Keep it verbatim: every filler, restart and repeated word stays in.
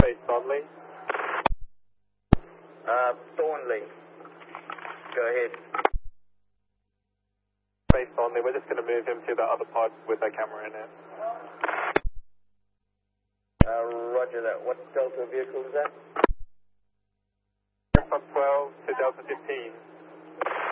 Space Thornley. Uh, Thornley. Go ahead. Space Thornley, we're just going to move him to the other pod with a camera in it. Uh, roger that. What Delta vehicle is that? From twelve to Delta fifteen.